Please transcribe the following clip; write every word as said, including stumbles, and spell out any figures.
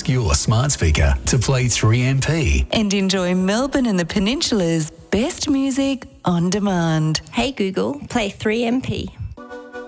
ask your smart speaker to play three M P. And enjoy Melbourne and the Peninsula's best music on demand. Hey Google, play three M P.